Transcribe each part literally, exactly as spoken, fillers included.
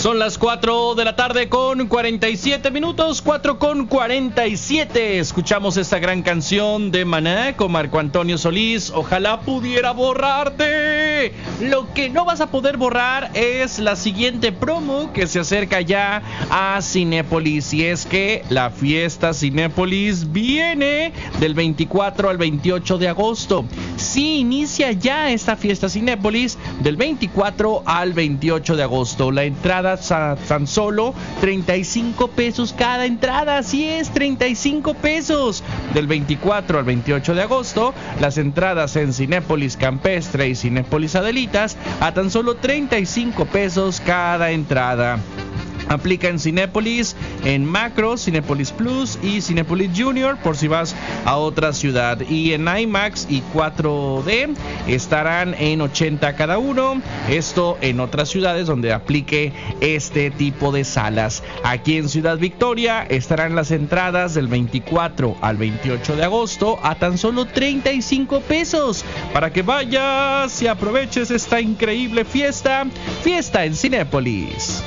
Son las cuatro de la tarde con cuarenta y siete minutos, cuatro con cuarenta y siete. Escuchamos esta gran canción de Maná con Marco Antonio Solís. Ojalá pudiera borrarte. Lo que no vas a poder borrar es la siguiente promo que se acerca ya a Cinépolis. Y es que la fiesta Cinépolis viene del veinticuatro al veintiocho de agosto. Sí, inicia ya esta fiesta Cinépolis del veinticuatro al veintiocho de agosto. La entrada tan solo treinta y cinco pesos cada entrada, así es, treinta y cinco pesos. Del veinticuatro al veintiocho de agosto, las entradas en Cinépolis Campestre y Cinépolis Adelitas a tan solo treinta y cinco pesos cada entrada. Aplica en Cinépolis, en Macro, Cinépolis Plus y Cinépolis Junior por si vas a otra ciudad. Y en IMAX y cuatro D estarán en ochenta cada uno. Esto en otras ciudades donde aplique este tipo de salas. Aquí en Ciudad Victoria estarán las entradas del veinticuatro al veintiocho de agosto a tan solo treinta y cinco pesos. Para que vayas y aproveches esta increíble fiesta. Fiesta en Cinépolis.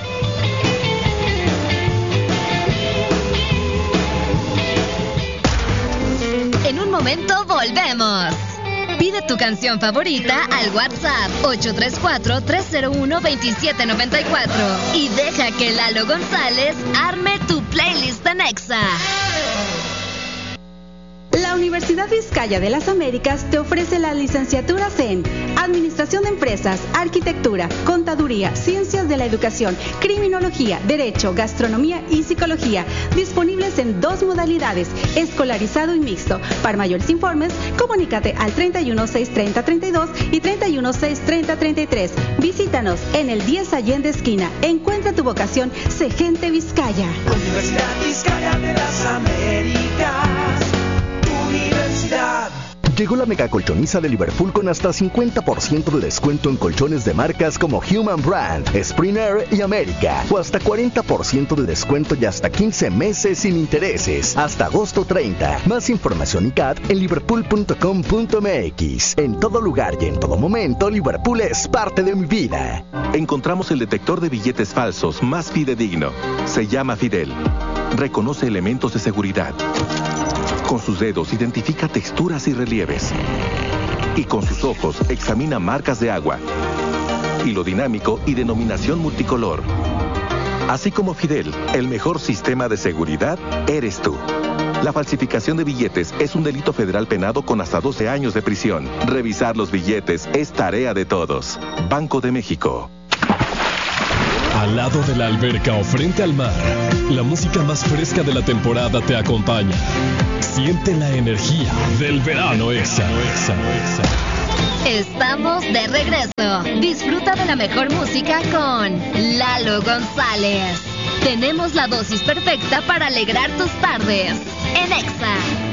En un momento volvemos. Pide tu canción favorita al WhatsApp ocho tres cuatro, tres cero uno, dos siete nueve cuatro y deja que Lalo González arme tu playlist en Exa. La Universidad Vizcaya de las Américas te ofrece las licenciaturas en Administración de Empresas, Arquitectura, Contaduría, Ciencias de la Educación, Criminología, Derecho, Gastronomía y Psicología, disponibles en dos modalidades, escolarizado y mixto. Para mayores informes, comunícate al treinta y uno, seiscientos treinta, treinta y dos y treinta y uno, seiscientos treinta, treinta y tres. Visítanos en el diez Allende Esquina. Encuentra tu vocación, sé gente Vizcaya. Universidad Vizcaya de las Américas. Universidad. Llegó la mega colchoniza de Liverpool con hasta cincuenta por ciento de descuento en colchones de marcas como Human Brand, Spring Air y América, o hasta cuarenta por ciento de descuento y hasta quince meses sin intereses, hasta agosto treinta. Más información y C A T en liverpool punto com punto m x. En todo lugar y en todo momento, Liverpool es parte de mi vida. Encontramos el detector de billetes falsos más fidedigno. Se llama Fidel. Reconoce elementos de seguridad. Con sus dedos identifica texturas y relieves. Y con sus ojos examina marcas de agua. Hilo dinámico y denominación multicolor. Así como Fidel, el mejor sistema de seguridad eres tú. La falsificación de billetes es un delito federal penado con hasta doce años de prisión. Revisar los billetes es tarea de todos. Banco de México. Al lado de la alberca o frente al mar, la música más fresca de la temporada te acompaña. Siente la energía del verano Exa. Estamos de regreso. Disfruta de la mejor música con Lalo González. Tenemos la dosis perfecta para alegrar tus tardes en Exa.